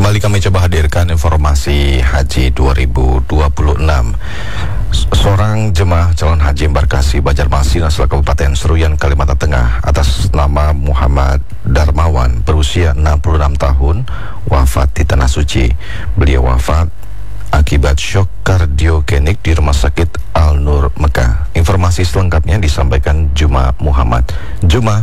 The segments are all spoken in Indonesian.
Kembali kami coba hadirkan informasi Haji 2026. Seorang jemaah calon haji embarkasi Banjarmasin asal Kabupaten Seruyan, Kalimantan Tengah atas nama Muhammad Darmawan berusia 66 tahun wafat di Tanah Suci. Beliau wafat akibat syok kardiogenik di Rumah Sakit Al-Nur Mekah. Informasi selengkapnya disampaikan Juma Muhammad. Juma.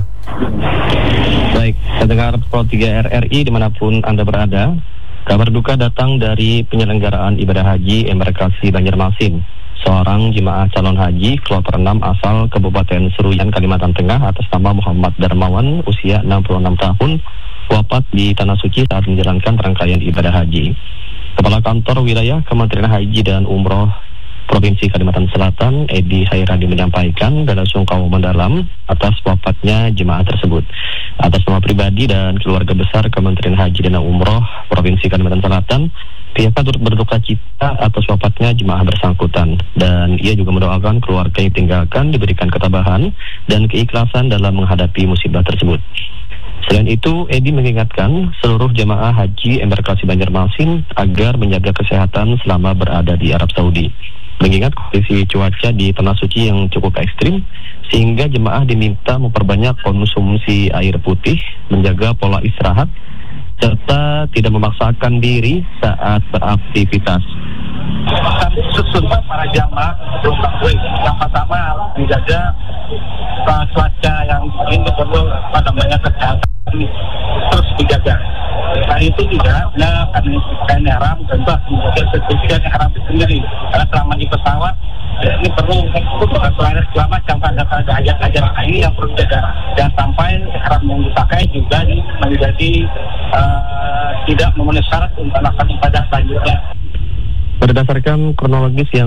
Baik, pendengar Pro 3 RRI dimanapun Anda berada, kabar duka datang dari penyelenggaraan ibadah haji embarkasi Banjarmasin. Seorang jemaah calon haji kloter 6 asal Kabupaten Seruyan, Kalimantan Tengah atas nama Muhammad Darmawan usia 66 tahun wafat di Tanah Suci saat menjalankan rangkaian ibadah haji. Kepala Kantor Wilayah Kementerian Haji dan Umroh Provinsi Kalimantan Selatan, Edi Hairandi, menyampaikan bela sungkawa mendalam atas wafatnya jemaah tersebut. Atas nama pribadi dan keluarga besar Kementerian Haji dan Umroh Provinsi Kalimantan Selatan, pihaknya turut berduka cita atas wafatnya jemaah bersangkutan, dan ia juga mendoakan keluarga yang ditinggalkan diberikan ketabahan dan keikhlasan dalam menghadapi musibah tersebut. Selain itu, Edi mengingatkan seluruh jemaah haji embarkasi Banjarmasin agar menjaga kesehatan selama berada di Arab Saudi. Mengingat kondisi cuaca di Tanah Suci yang cukup ekstrim, sehingga jemaah diminta memperbanyak konsumsi air putih, menjaga pola istirahat, serta tidak memaksakan diri saat beraktivitas. Kami susunkan para jamaah sebelum bangun. Yang pertama menjaga cuaca yang ini perlu kesehatan terus dijaga. Nah itu juga kain haram tentu harus menjaga sertifikat haram itu sendiri. Karena selama di pesawat ini perlu selama sampai ada hajat ini yang perlu dijaga. Dan sampai haram yang dipakai juga menjadi tidak memenuhi syarat untuk melakukan ibadah selanjutnya. Berdasarkan kronologis yang